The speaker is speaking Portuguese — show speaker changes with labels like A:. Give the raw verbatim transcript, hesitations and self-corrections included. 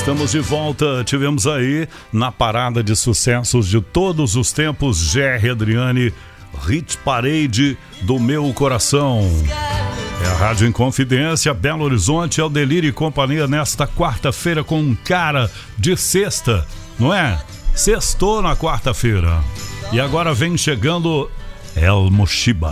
A: Estamos de volta, tivemos aí na parada de sucessos de todos os tempos, Gerry Adriane, Hit Parade do Meu Coração. É a Rádio Inconfidência, Belo Horizonte, é o Delírio e Companhia nesta quarta-feira com um cara de sexta, não é? Sextou na quarta-feira. E agora vem chegando El Moshiba.